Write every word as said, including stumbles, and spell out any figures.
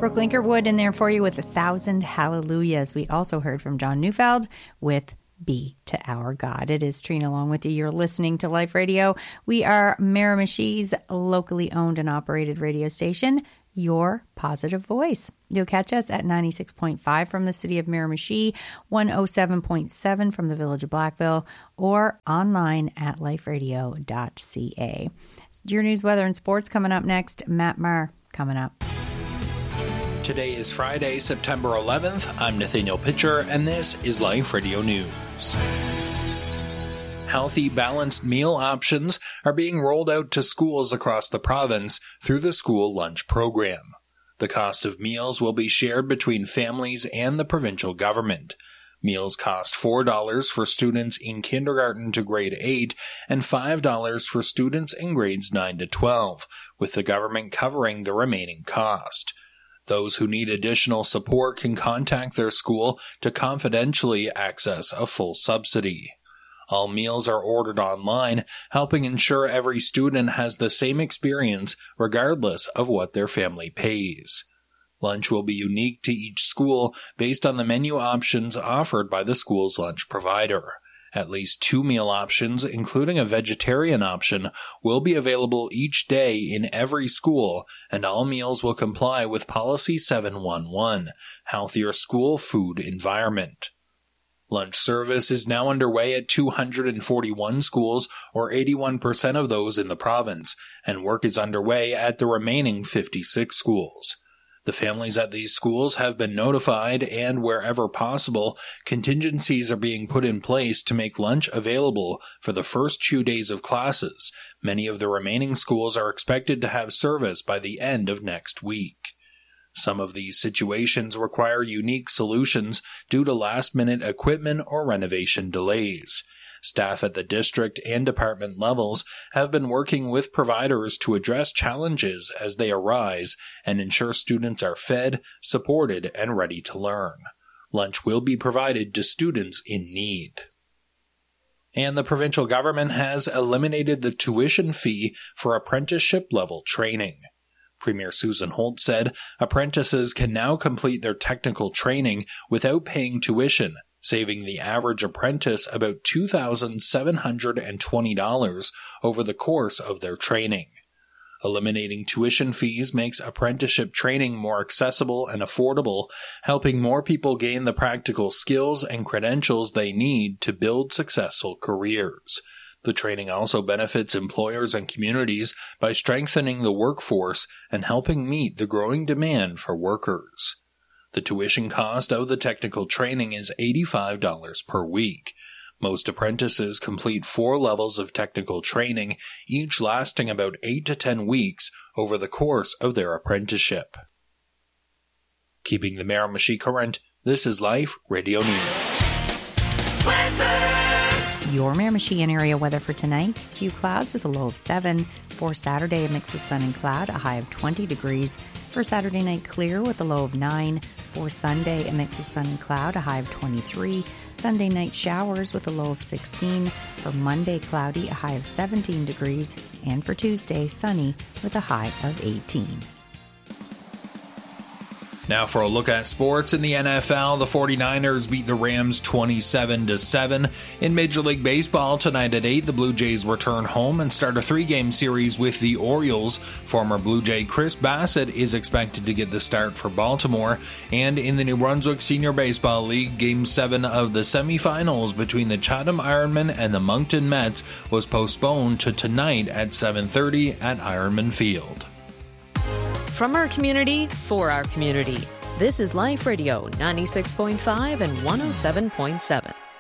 Brooke Linkerwood in there for you with A Thousand Hallelujahs. We also heard from John Neufeld with Be to Our God. It is Trina along with you. You're listening to Life Radio. We are Miramichi's locally owned and operated radio station, your positive voice. You'll catch us at ninety-six point five from the city of Miramichi, one oh seven point seven from the village of Blackville, or online at life radio dot c a. Your news, weather, and sports coming up next. Matt Marr coming up. Today is Friday, September eleventh. I'm Nathaniel Pitcher, and this is Life Radio News. Healthy, balanced meal options are being rolled out to schools across the province through the school lunch program. The cost of meals will be shared between families and the provincial government. Meals cost four dollars for students in kindergarten to grade eight and five dollars for students in grades nine to twelve, with the government covering the remaining cost. Those who need additional support can contact their school to confidentially access a full subsidy. All meals are ordered online, helping ensure every student has the same experience regardless of what their family pays. Lunch will be unique to each school based on the menu options offered by the school's lunch provider. At least two meal options, including a vegetarian option, will be available each day in every school, and all meals will comply with Policy seven one one, Healthier School Food Environment. Lunch service is now underway at two hundred forty-one schools, or eighty-one percent of those in the province, and work is underway at the remaining fifty-six schools. The families at these schools have been notified, and wherever possible, contingencies are being put in place to make lunch available for the first few days of classes. Many of the remaining schools are expected to have service by the end of next week. Some of these situations require unique solutions due to last-minute equipment or renovation delays. Staff at the district and department levels have been working with providers to address challenges as they arise and ensure students are fed, supported, and ready to learn. Lunch will be provided to students in need. And the provincial government has eliminated the tuition fee for apprenticeship-level training. Premier Susan Holt said apprentices can now complete their technical training without paying tuition, saving the average apprentice about two thousand seven hundred twenty dollars over the course of their training. Eliminating tuition fees makes apprenticeship training more accessible and affordable, helping more people gain the practical skills and credentials they need to build successful careers. The training also benefits employers and communities by strengthening the workforce and helping meet the growing demand for workers. The tuition cost of the technical training is eighty-five dollars per week. Most apprentices complete four levels of technical training, each lasting about eight to ten weeks over the course of their apprenticeship. Keeping the Miramichi current, this is Life Radio News. Weather. Your Miramichi and area weather for tonight. Few clouds with a low of seven. For Saturday, a mix of sun and cloud, a high of twenty degrees. For Saturday night, clear with a low of nine. For Sunday, a mix of sun and cloud, a high of twenty-three. Sunday night, showers with a low of sixteen. For Monday, cloudy, a high of seventeen degrees. And for Tuesday, sunny with a high of eighteen. Now for a look at sports in the N F L, the 49ers beat the Rams twenty-seven to seven. In Major League Baseball, tonight at eight, the Blue Jays return home and start a three-game series with the Orioles. Former Blue Jay Chris Bassett is expected to get the start for Baltimore. And in the New Brunswick Senior Baseball League, Game seven of the semifinals between the Chatham Ironmen and the Moncton Mets was postponed to tonight at seven thirty at Ironman Field. From our community, for our community. This is Life Radio ninety-six point five and one oh seven point seven.